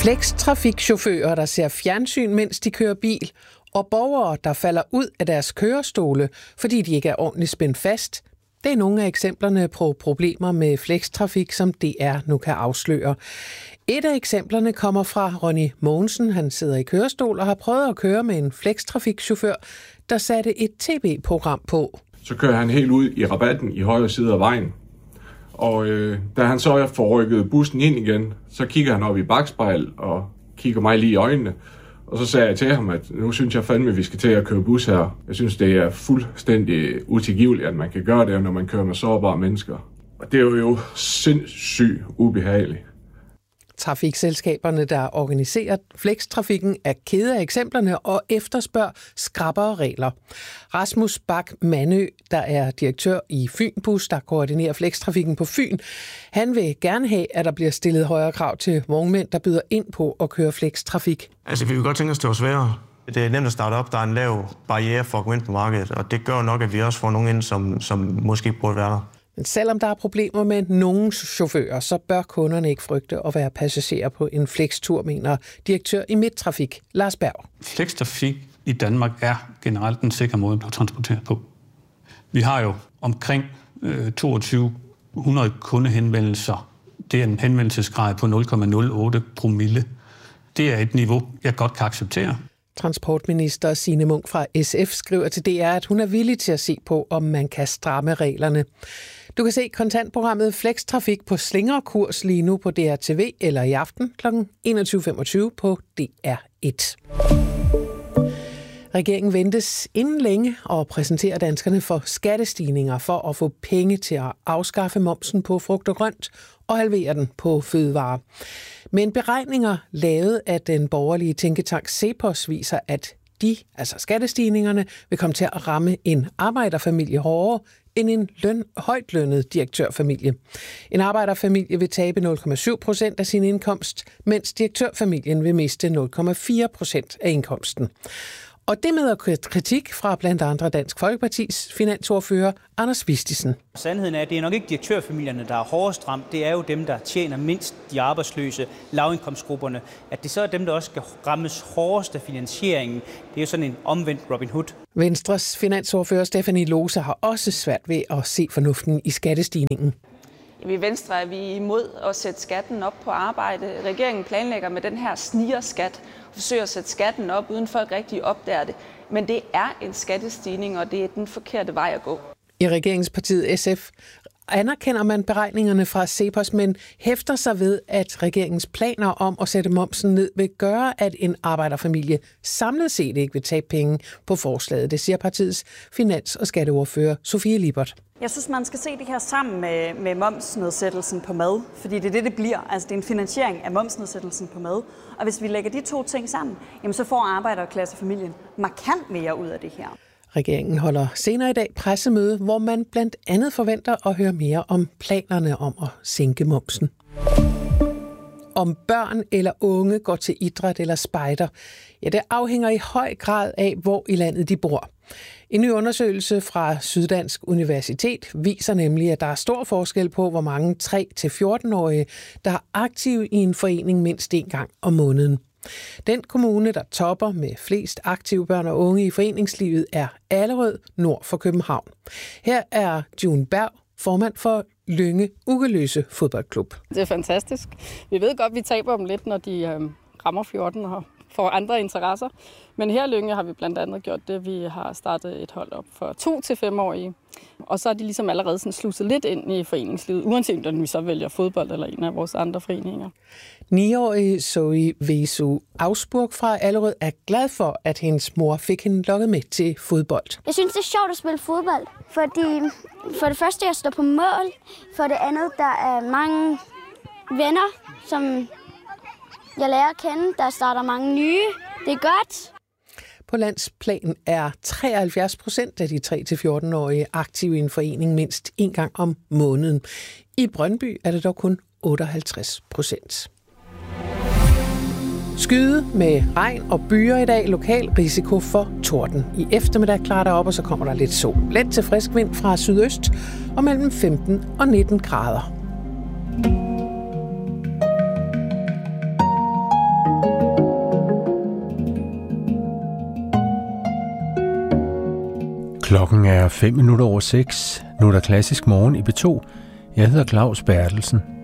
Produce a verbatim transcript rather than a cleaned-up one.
Flex-trafikchauffører, der ser fjernsyn, mens de kører bil, og borgere, der falder ud af deres kørestole, fordi de ikke er ordentligt spændt fast. Det er nogle af eksemplerne på problemer med flextrafik, som D R nu kan afsløre. Et af eksemplerne kommer fra Ronny Mogensen. Han sidder i kørestol og har prøvet at køre med en flextrafikchauffør, der satte et tv-program på. Så kører han helt ud i rabatten i højre side af vejen. Og øh, da han så får rykket bussen ind igen, så kigger han op i bakspejl og kigger mig lige i øjnene. Og så sagde jeg til ham, at nu synes jeg fandme, at vi skal til at køre bus her. Jeg synes, det er fuldstændig utilgiveligt, at man kan gøre det, når man kører med sårbare mennesker. Og det er jo sindssygt ubehageligt. Trafikselskaberne, der organiserer flextrafikken, er kede af eksemplerne og efterspørger skrappere regler. Rasmus Bak Mandø, der er direktør i Fynbus, der koordinerer flextrafikken på Fyn, han vil gerne have, at der bliver stillet højere krav til vognmænd, der byder ind på at køre flextrafik. Altså, vi vil godt tænke os, det var sværere. Det er nemt at starte op. Der er en lav barriere for at gå ind på markedet, og det gør nok, at vi også får nogen ind, som, som måske ikke burde være der. Men selvom der er problemer med nogle chauffører, så bør kunderne ikke frygte at være passagerer på en flextur, mener direktør i Midttrafik, Lars Berg. Flextrafik i Danmark er generelt en sikker måde at transportere på. Vi har jo omkring øh, toogtyve hundrede kundehenvendelser. Det er en henvendelsesgrad på nul komma nul otte promille. Det er et niveau, jeg godt kan acceptere. Transportminister Signe Munk fra S F skriver til D R, at hun er villig til at se på, om man kan stramme reglerne. Du kan se kontantprogrammet Flextrafik på slingerkurs lige nu på D R T V eller i aften kl. enogtyve femogtyve på D R et. Regeringen ventes inden længe at præsentere danskerne for skattestigninger for at få penge til at afskaffe momsen på frugt og grønt og halvere den på fødevarer. Men beregninger lavet af den borgerlige tænketank CEPOS viser, at de, altså skattestigningerne, vil komme til at ramme en arbejderfamilie hårdere end en løn, højt lønnet direktørfamilie. En arbejderfamilie vil tabe nul komma syv procent af sin indkomst, mens direktørfamilien vil miste nul komma fire procent af indkomsten. Og det med kritik fra blandt andre Dansk Folkepartis finansordfører Anders Vistisen. Sandheden er, at det er nok ikke direktørfamilierne, der er hårdest ramt. Det er jo dem, der tjener mindst, de arbejdsløse, lavindkomstgrupperne. At det så er dem, der også skal rammes hårdest af finansieringen. Det er jo sådan en omvendt Robin Hood. Venstres finansordfører Stephanie Lose har også svært ved at se fornuften i skattestigningen. I Venstre er vi imod at sætte skatten op på arbejde. Regeringen planlægger med den her snigerskat og forsøger at sætte skatten op, uden folk rigtig opdager det. Men det er en skattestigning, og det er den forkerte vej at gå. I regeringspartiet S F anerkender man beregningerne fra CEPOS, men hæfter sig ved, at regeringens planer om at sætte momsen ned vil gøre, at en arbejderfamilie samlet set ikke vil tabe penge på forslaget. Det siger partiets finans- og skatteordfører Sofie Lippert. Jeg synes, man skal se det her sammen med, med momsnedsættelsen på mad, fordi det er det, det bliver. Altså, det er en finansiering af momsnedsættelsen på mad. Og hvis vi lægger de to ting sammen, jamen, så får arbejderklassefamilien markant mere ud af det her. Regeringen holder senere i dag pressemøde, hvor man blandt andet forventer at høre mere om planerne om at sænke momsen. Om børn eller unge går til idræt eller spejder, ja, det afhænger i høj grad af, hvor i landet de bor. En ny undersøgelse fra Syddansk Universitet viser nemlig, at der er stor forskel på, hvor mange tre til fjorten-årige, der er aktive i en forening mindst en gang om måneden. Den kommune, der topper med flest aktive børn og unge i foreningslivet, er Allerød, nord for København. Her er June Berg, formand for Lynge Ugeløse Fodboldklub. Det er fantastisk. Vi ved godt, at vi taber dem lidt, når de øh, rammer fjorten og får andre interesser. Men her i Lynge har vi blandt andet gjort det. Vi har startet et hold op for to til femårige. Og så er de ligesom allerede sådan sluset lidt ind i foreningslivet, uanset om vi så vælger fodbold eller en af vores andre foreninger. niårige Zoe Vesu Ausburg fra Allerød er glad for, at hendes mor fik hende lokket med til fodbold. Jeg synes, det er sjovt at spille fodbold, fordi for det første, jeg står på mål. For det andet, der er mange venner, som jeg lærer at kende. Der starter mange nye. Det er godt. På landsplan er treoghalvfjerds procent af de tre til fjorten-årige aktive i en forening mindst en gang om måneden. I Brøndby er det dog kun otteoghalvtreds procent. Skyde med regn og byer i dag. Lokal risiko for torden. I eftermiddag klarer der op, og så kommer der lidt sol. Let til frisk vind fra sydøst og mellem femten og nitten grader. Klokken er fem minutter over seks. Nu er der klassisk morgen i B to. Jeg hedder Claus Bertelsen.